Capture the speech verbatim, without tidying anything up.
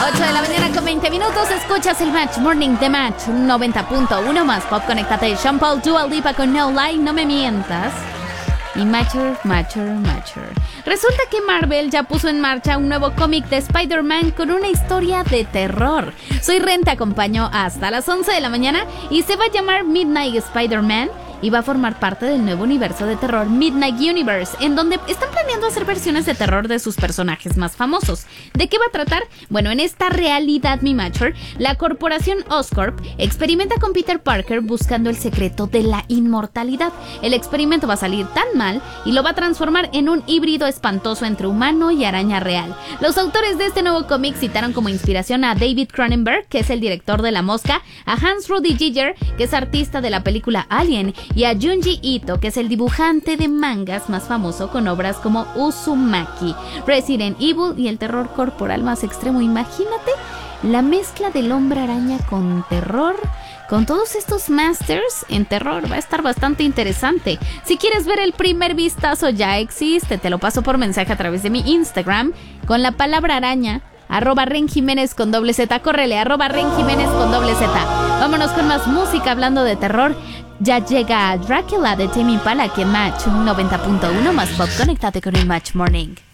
ocho de la mañana con veinte minutos, escuchas el Match Morning de Match noventa punto uno más pop. Conéctate, Sean Paul, Dua Lipa con No Lie, No Me Mientas. Y Matcher, Matcher, Matcher. Resulta que Marvel ya puso en marcha un nuevo cómic de Spider-Man con una historia de terror. Soy Ren, te acompaño hasta las once de la mañana y se va a llamar Midnight Spider-Man y va a formar parte del nuevo universo de terror Midnight Universe, en donde están planeando hacer versiones de terror de sus personajes más famosos. ¿De qué va a tratar? Bueno, en esta realidad, mi Matcher, la corporación Oscorp experimenta con Peter Parker buscando el secreto de la inmortalidad. El experimento va a salir tan mal y lo va a transformar en un híbrido espantoso entre humano y araña real. Los autores de este nuevo cómic citaron como inspiración a David Cronenberg, que es el director de La Mosca, a Hans Rudy Giger, que es artista de la película Alien, y a Junji Ito, que es el dibujante de mangas más famoso con obras como Uzumaki, Resident Evil y el terror corporal más extremo. Imagínate la mezcla del hombre araña con terror, con todos estos masters en terror. Va a estar bastante interesante. Si quieres ver el primer vistazo, ya existe. Te lo paso por mensaje a través de mi Instagram con la palabra araña, arroba Ren Jiménez con doble Z. Córrele, arroba Ren Jiménez con doble Z. Vámonos con más música hablando de terror. Ya llega Dracula de Tame Impala aquí en Match noventa punto uno más pop. Conéctate con el Match Morning.